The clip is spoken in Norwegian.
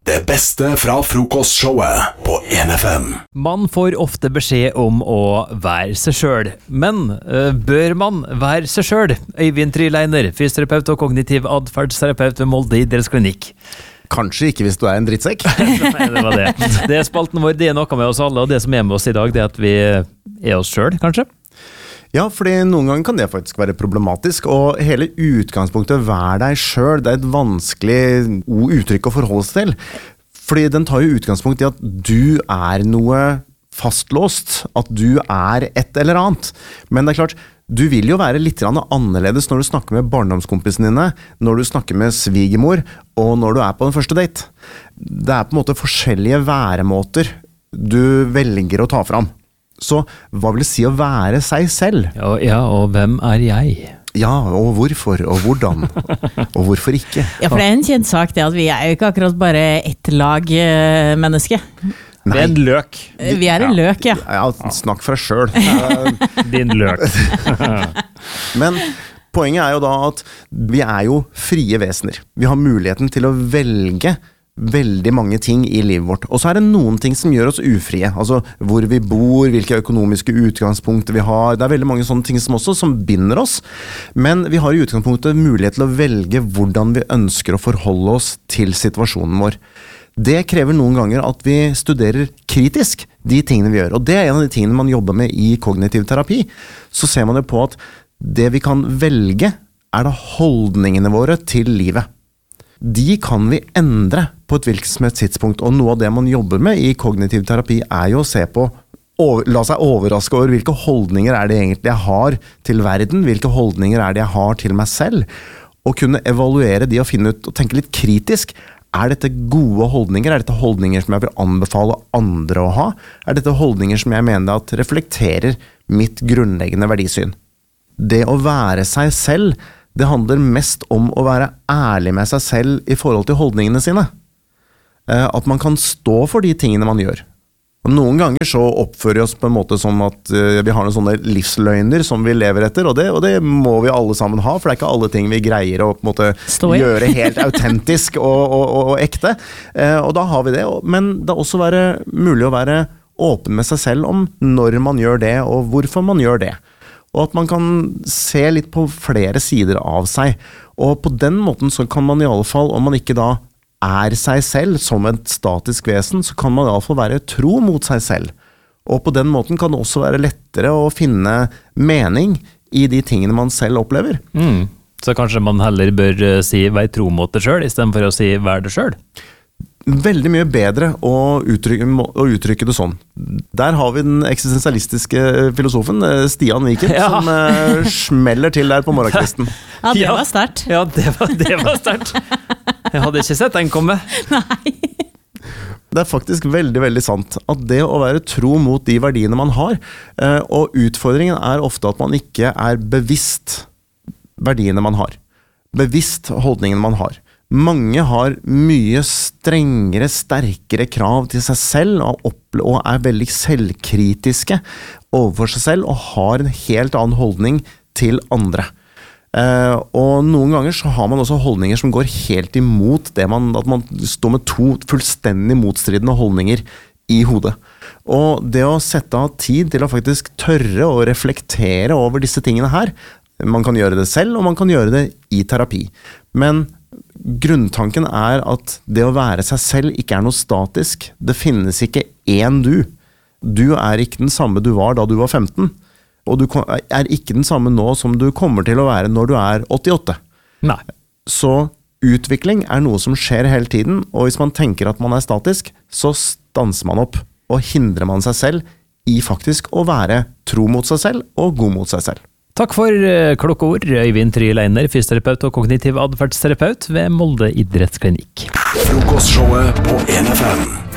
Det beste fra frokostshowet på 1FM. Man får ofte beskjed om å være seg selv, men bør man være seg selv? Øyvind Tryleiner, fysioterapeut og kognitiv adferdsterapeut ved Molde idrettsklinikk. Kanskje ikke hvis du er en drittsekk. Nei, det var det. Det er spalten vår, det er noe med oss alle, og det som er med oss i dag, det er at vi er oss selv, kanskje? Ja, fordi noen ganger kan det faktisk være problematisk, og hele utgangspunktet vær deg selv, det er et vanskelig uttrykk å forholde seg til. Fordi den tar jo utgangspunkt i at du er noe fastlåst, at du er et eller annet. Men det er klart, du vil jo være litt annerledes når du snakker med barndomskompisene dine, når du snakker med svigermor, og når du er på den første date. Det er på en måte forskjellige væremåter du velger å ta fram. Så hva vil det si å være seg selv? Ja, og hvem er jeg? Ja, og hvorfor, og hvordan, og hvorfor ikke? Ja, for det er en kjent sak det at vi er jo ikke akkurat bare ett lag menneske. Vi er en løk. Vi er en løk, ja. Ja, snakk for deg selv. Din løk. Men poenget er jo da at vi er jo frie vesener. Vi har muligheten til å velge veldig mange ting i livet vårt. Og så er det noen ting som gjør oss ufrie. Altså hvor vi bor, hvilke økonomiske utgangspunkter vi har. Det er veldig mange sånne ting som binder oss. Men vi har i utgangspunktet mulighet til å velge hvordan vi ønsker å forholde oss til situasjonen vår. Det krever noen ganger at vi studerer kritisk de tingene vi gjør. Og det er en av de tingene man jobber med i kognitiv terapi. Så ser man jo på at det vi kan velge er da holdningene våre til livet. De kan vi endre på et hvilket som helst tidspunkt, og noe av det man jobber med i kognitiv terapi er jo å se på, la seg overraske over hvilke holdninger er det egentlig jeg har til verden, hvilke holdninger er det jeg har til meg selv, og kunne evaluere de og finne ut og tenke litt kritisk. Er dette gode holdninger? Er dette holdninger som jeg vil anbefale andre å ha? Er dette holdninger som jeg mener at reflekterer mitt grunnleggende verdisyn? Det å være seg selv, det handler mest om å være ærlig med seg selv i forhold til holdningene sine. At man kan stå for de tingene man gjør. Og noen ganger så oppfører vi oss på en måte som at vi har noen sånne livsløgner som vi lever etter, og det må vi alle sammen ha, for det er ikke alle ting vi greier å på en måte gjøre helt autentisk og ekte. Og da har vi det, men det er også mulig å være åpen med seg selv om når man gjør det, og hvorfor man gjør det. Og at man kan se litt på flere sider av seg. Og på den måten så kan man i alle fall, om man ikke da er seg selv som et statisk vesen, så kan man i alle fall være tro mot seg selv. Og på den måten kan det også være lettere å finne mening i de tingene man selv opplever. Så kanskje man heller bør si vær tro mot det selv, i stedet for å si vær det selv? Veldig mye bedre å uttrykke det sånn. Der har vi den eksistensialistiske filosofen Stian Viken, som smeller til der på morgenkvisten. Ja, det var sterkt. Ja, det var sterkt. Jeg hadde ikke sett den komme. Nei. Det er faktisk veldig, veldig sant at det å være tro mot de verdiene man har, og utfordringen er ofte at man ikke er bevisst verdiene man har. Bevisst holdningen man har. Mange har mye strengere, sterkere krav til seg selv og er veldig selvkritiske overfor seg selv og har en helt annen holdning til andre. Og noen ganger så har man også holdninger som går helt imot det at man står med to fullstendig motstridende holdninger i hodet. Og det å sette av tid til å faktisk tørre å reflektere over disse tingene her, man kan gjøre det selv og man kan gjøre det i terapi. Men grunntanken er at det å være seg selv ikke er noe statisk. Det finnes ikke én du. Du er ikke den samme du var da du var 15. Og du er ikke den samme nå som du kommer til å være når du er 88. Nei. Så utvikling er noe som skjer hele tiden, og hvis man tenker at man er statisk, så stanser man opp og hindrer man seg selv i faktisk å være tro mot seg selv og god mot seg selv. Takk for klokke ord, Øyvind Tryleiner, fysioterapeut og kognitiv adferdsterapeut ved Molde idrettsklinikk. Frokostshowet på 1FM.